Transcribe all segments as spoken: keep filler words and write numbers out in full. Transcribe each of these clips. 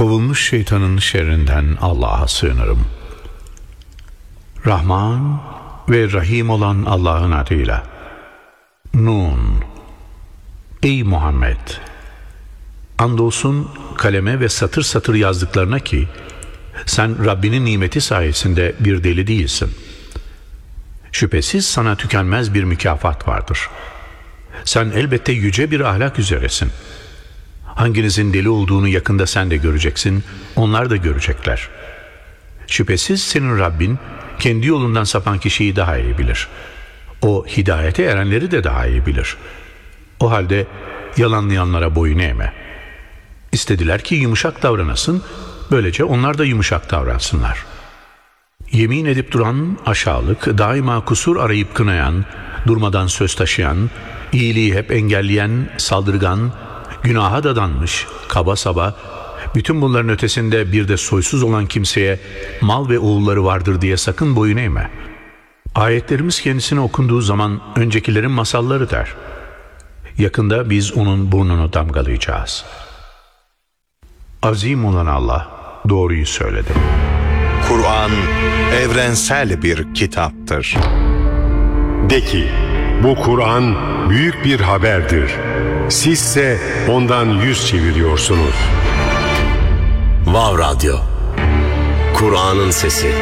Kovulmuş şeytanın şerrinden Allah'a sığınırım. Rahman ve Rahim olan Allah'ın adıyla. Nun. Ey Muhammed! Andolsun kaleme ve satır satır yazdıklarına ki sen Rabbinin nimeti sayesinde bir deli değilsin. Şüphesiz sana tükenmez bir mükafat vardır. Sen elbette yüce bir ahlak üzeresin. Hanginizin deli olduğunu yakında sen de göreceksin, onlar da görecekler. Şüphesiz senin Rabbin kendi yolundan sapan kişiyi daha iyi bilir. O hidayete erenleri de daha iyi bilir. O halde yalanlayanlara boyun eğme. İstediler ki yumuşak davranasın, böylece onlar da yumuşak davransınlar. Yemin edip duran, aşağılık, daima kusur arayıp kınayan, durmadan söz taşıyan, iyiliği hep engelleyen, saldırgan, günaha dadanmış, kaba saba, bütün bunların ötesinde bir de soysuz olan kimseye mal ve oğulları vardır diye sakın boyun eğme. Ayetlerimiz kendisine okunduğu zaman öncekilerin masalları der. Yakında biz onun burnunu damgalayacağız. Azim olan Allah doğruyu söyledi. Kur'an evrensel bir kitaptır. De ki, bu Kur'an büyük bir haberdir. Sizse ondan yüz çeviriyorsunuz. Vav Radyo, Kur'an'ın sesi.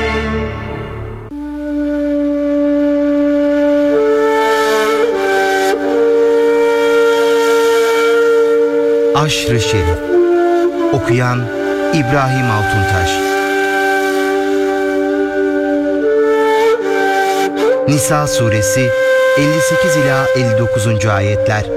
Aşr-ı Şerif. Okuyan İbrahim Altuntaş. Nisa suresi elli sekiz ila elli dokuzuncu ayetler.